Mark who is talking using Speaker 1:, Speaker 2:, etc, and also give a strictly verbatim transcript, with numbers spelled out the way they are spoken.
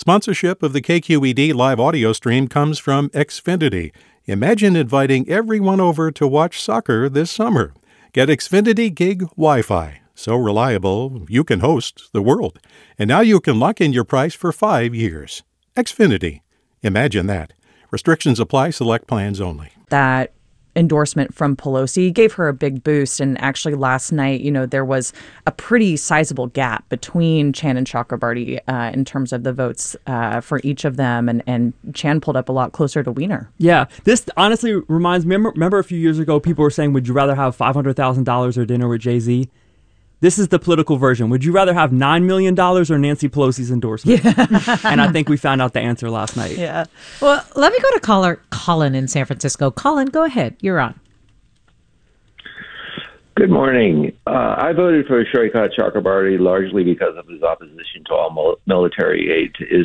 Speaker 1: Sponsorship of the K Q E D live audio stream comes from Xfinity. Imagine inviting everyone over to watch soccer this summer. Get Xfinity Gig Wi-Fi. So reliable, you can host the world. And now you can lock in your price for five years. Xfinity. Imagine that. Restrictions apply. Select plans only.
Speaker 2: That endorsement from Pelosi gave her a big boost. And actually last night, you know, there was a pretty sizable gap between Chan and Chakrabarty uh, in terms of the votes uh, for each of them. And, and Chan pulled up a lot closer to Weiner.
Speaker 3: Yeah, this honestly reminds me, remember, remember a few years ago, people were saying, would you rather have five hundred thousand dollars or dinner with Jay-Z? This is the political version. Would you rather have nine million dollars or Nancy Pelosi's endorsement? Yeah. And I think we found out the answer last night.
Speaker 4: Yeah. Well, let me go to caller Colin in San Francisco. Colin, go ahead. You're on.
Speaker 5: Good morning. Uh, I voted for Shrikant Chakrabarty largely because of his opposition to all military aid to Israel.